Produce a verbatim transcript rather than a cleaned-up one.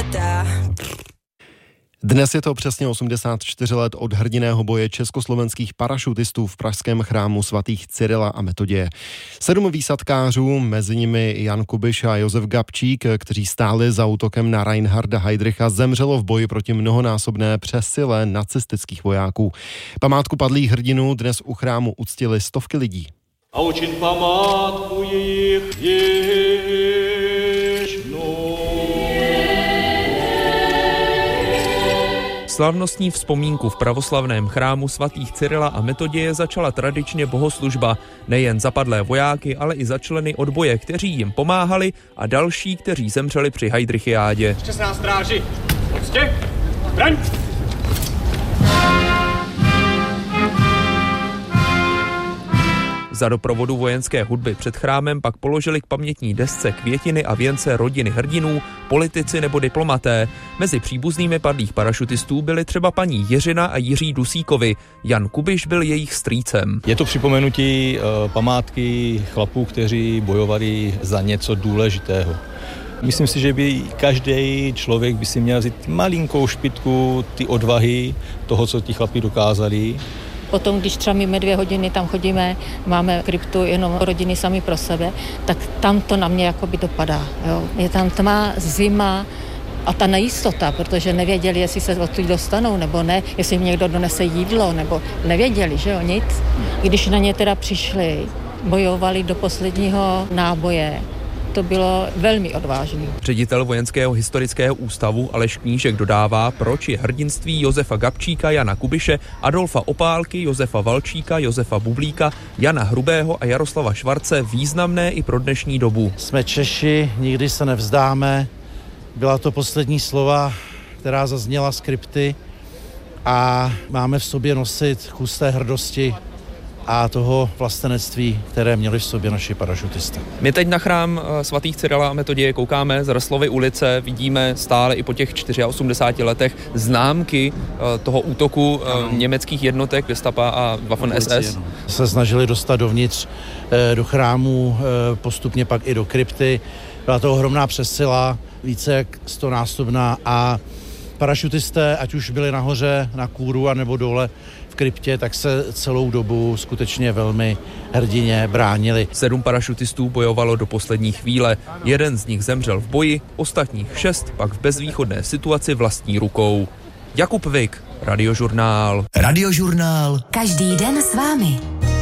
nevychytá. Dnes je to přesně osmdesát čtyři let od hrdinného boje československých parašutistů v pražském chrámu svatých Cyrila a Metoděje. Sedm výsadkářů, mezi nimi Jan Kubiš a Josef Gabčík, kteří stáli za útokem na Reinharda Heydricha, zemřelo v boji proti mnohonásobné přesile nacistických vojáků. Památku padlých hrdinů dnes u chrámu uctili stovky lidí. A učin památku jejich věčnou. Slavnostní vzpomínku v pravoslavném chrámu svatých Cyrila a Metoděje začala tradičně bohoslužba. Nejen za padlé vojáky, ale i za členy odboje, kteří jim pomáhali, a další, kteří zemřeli při Heydrichiádě. Čestná stráži, pojďte, braň! Za doprovodu vojenské hudby před chrámem pak položili k pamětní desce květiny a věnce rodiny hrdinů, politici nebo diplomaté. Mezi příbuznými padlých parašutistů byli třeba paní Jiřina a Jiří Dusíkovi. Jan Kubiš byl jejich strýcem. Je to připomenutí uh, památky chlapů, kteří bojovali za něco důležitého. Myslím si, že by každý člověk by si měl vzít malinkou špitku ty odvahy toho, co ti chlapi dokázali. Potom, když třeba my dvě hodiny tam chodíme, máme kryptu jenom rodiny sami pro sebe, tak tam to na mě jakoby dopadá. Jo. Je tam tma, zima a ta nejistota, protože nevěděli, jestli se odtud dostanou nebo ne, jestli jim někdo donese jídlo, nebo nevěděli, že jo, nic. Když na ně teda přišli, bojovali do posledního náboje, to bylo velmi odvážné. Ředitel Vojenského historického ústavu Aleš Knížek dodává, proč je hrdinství Josefa Gabčíka, Jana Kubiše, Adolfa Opálky, Josefa Valčíka, Josefa Bublíka, Jana Hrubého a Jaroslava Švarce významné i pro dnešní dobu. Jsme Češi, nikdy se nevzdáme. Byla to poslední slova, která zazněla z krypty, a máme v sobě nosit kus té hrdosti a toho vlastenectví, které měli v sobě naši parašutisté. My teď na chrám svatých Cyrila a Metoděje koukáme z Resslovy ulice, vidíme stále i po těch osmdesáti čtyřech letech známky toho útoku ano. německých jednotek Gestapa a Waffen es es. Se snažili dostat dovnitř do chrámu, postupně pak i do krypty. Byla to ohromná přesila, více jak stonásobná, a parašutisté, ať už byli nahoře na kůru a nebo dole v kryptě, tak se celou dobu skutečně velmi hrdinně bránili. Sedm parašutistů bojovalo do poslední chvíle. Jeden z nich zemřel v boji, ostatních šest pak v bezvýchodné situaci vlastní rukou. Jakub Vik, Radiožurnál. Radiožurnál. Každý den s vámi.